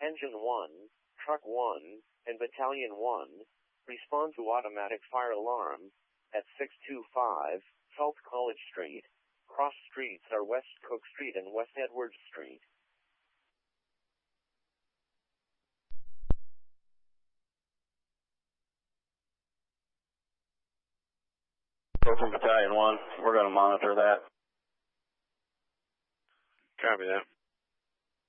Engine 1, Truck 1, and Battalion 1, respond to automatic fire alarm at 625 South College Street. Cross streets are West Cook Street and West Edwards Street. From Battalion 1, we're going to monitor that. Copy that.